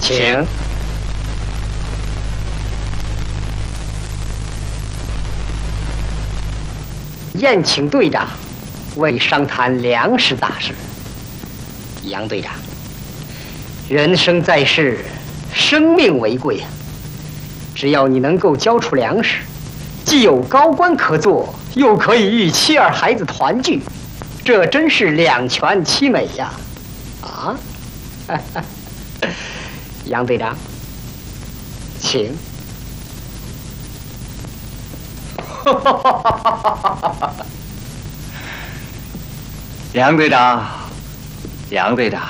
请。宴请队长，为商谈粮食大事。杨队长，人生在世，生命为贵啊！只要你能够交出粮食，既有高官可做，又可以与妻儿孩子团聚，这真是两全其美呀！啊，杨队长，请。 杨队长，杨队长，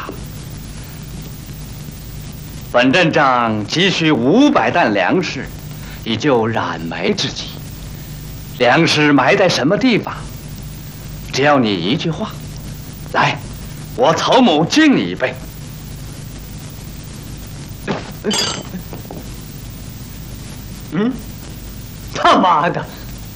本镇长急需500担粮食，以救染埋之急。粮食埋在什么地方？只要你一句话，来，我曹某敬你一杯。嗯，他妈的！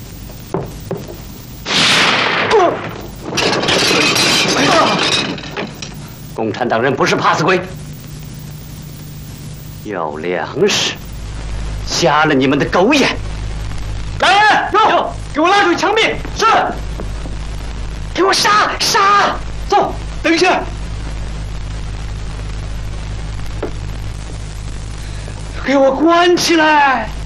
共产党人不是怕死鬼，要粮食，瞎了你们的狗眼！ 来人，走，给我拉出去枪毙！是， 给我杀！杀！ 走，等一下，给我关起来！